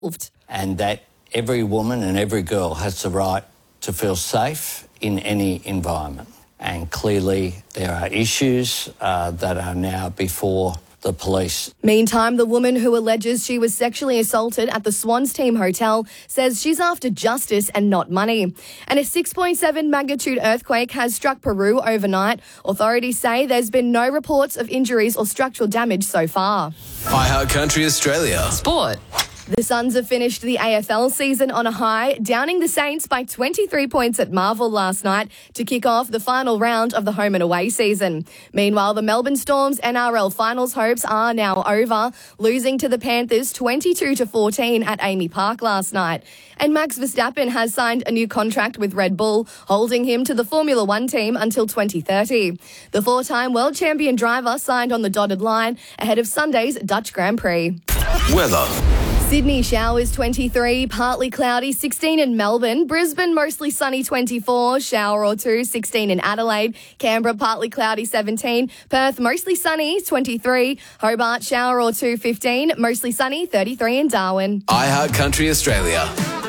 And that every woman and every girl has the right to feel safe in any environment. And clearly there are issues that are now before the police. Meantime, the woman who alleges she was sexually assaulted at the Swans Team Hotel says she's after justice and not money. And a 6.7 magnitude earthquake has struck Peru overnight. Authorities say there's been no reports of injuries or structural damage so far. iHeart Country Australia. Sport. The Suns have finished the AFL season on a high, downing the Saints by 23 points at Marvel last night to kick off the final round of the home and away season. Meanwhile, the Melbourne Storm's NRL finals hopes are now over, losing to the Panthers 22-14 at Amy Park last night. And Max Verstappen has signed a new contract with Red Bull, holding him to the Formula One team until 2030. The four-time world champion driver signed on the dotted line ahead of Sunday's Dutch Grand Prix. Weather. Sydney showers 23, partly cloudy 16 in Melbourne, Brisbane mostly sunny 24, shower or two 16 in Adelaide, Canberra partly cloudy 17, Perth mostly sunny 23, Hobart shower or two 15, mostly sunny 33 in Darwin. iHeart Country Australia.